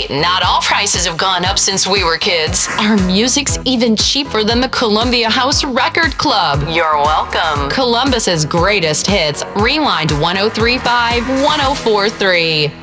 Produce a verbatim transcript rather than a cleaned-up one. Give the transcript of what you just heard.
Hey, not all prices have gone up since we were kids. Our music's even cheaper than the Columbia House Record Club. You're welcome. Columbus's greatest hits. Rewind one oh three point five, one oh four point three.